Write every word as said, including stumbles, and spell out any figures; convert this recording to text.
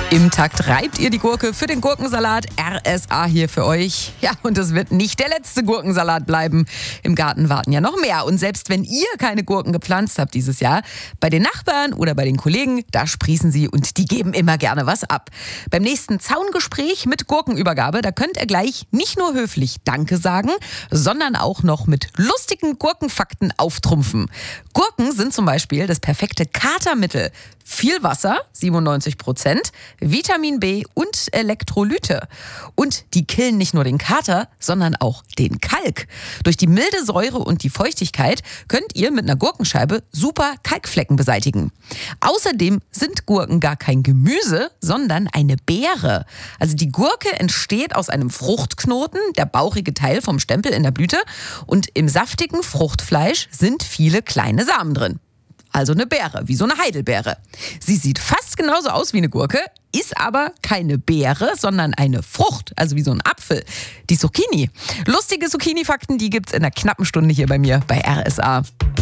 Im Takt reibt ihr die Gurke für den Gurkensalat. R S A hier für euch. Ja, und es wird nicht der letzte Gurkensalat bleiben. Im Garten warten ja noch mehr. Und selbst wenn ihr keine Gurken gepflanzt habt dieses Jahr, bei den Nachbarn oder bei den Kollegen, da sprießen sie und die geben immer gerne was ab. Beim nächsten Zaungespräch mit Gurkenübergabe, da könnt ihr gleich nicht nur höflich Danke sagen, sondern auch noch mit lustigen Gurkenfakten auftrumpfen. Gurken sind zum Beispiel das perfekte Katermittel. Viel Wasser, siebenundneunzig Prozent, Vitamin B und Elektrolyte. Und die killen nicht nur den Kater, sondern auch den Kalk. Durch die milde Säure und die Feuchtigkeit könnt ihr mit einer Gurkenscheibe super Kalkflecken beseitigen. Außerdem sind Gurken gar kein Gemüse, sondern eine Beere. Also die Gurke entsteht aus einem Fruchtknoten, der bauchige Teil vom Stempel in der Blüte. Und im saftigen Fruchtfleisch sind viele kleine Samen drin. Also eine Beere, wie so eine Heidelbeere. Sie sieht fast genauso aus wie eine Gurke, ist aber keine Beere, sondern eine Frucht, also wie so ein Apfel. Die Zucchini. Lustige Zucchini-Fakten, die gibt's in einer knappen Stunde hier bei mir bei R S A.